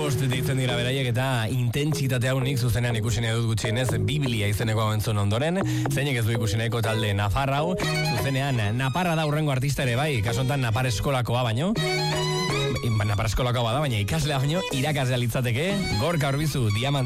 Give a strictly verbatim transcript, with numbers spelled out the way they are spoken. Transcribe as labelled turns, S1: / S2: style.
S1: bost deitzen dira beraiek eta intentsitatea unik zuzenean ikusi nahi dut gutxienez Biblia izeneko hau entzun ondoren, zeinek ez du ikusi nahiko talde Nafarrau, zuzenean Naparra da urrengo artista ere bai, kasu honetan Napar eskolakoa baino, Napar eskolakoa bada, baina ikaslea baino irakaslea litzateke, Gorka Orbizu, Diamant